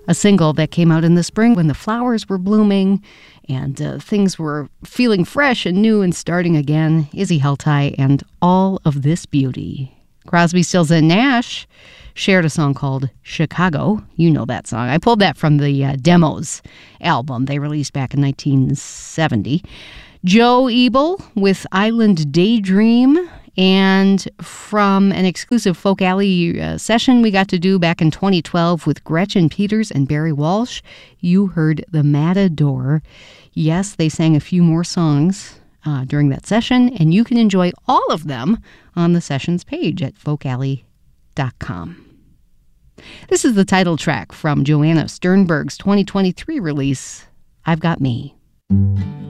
a single that came out in the spring when the flowers were blooming and things were feeling fresh and new and starting again. Izzy Heltai and All of This Beauty. Crosby, Stills, and Nash shared a song called Chicago. You know that song. I pulled that from the Demos album they released back in 1970. Joe Ebel with Island Daydream. And from an exclusive Folk Alley session we got to do back in 2012 with Gretchen Peters and Barry Walsh, you heard The Matador. Yes, they sang a few more songs during that session, and you can enjoy all of them on the sessions page at folkalley.com. This is the title track from Joanna Sternberg's 2023 release, I've Got Me.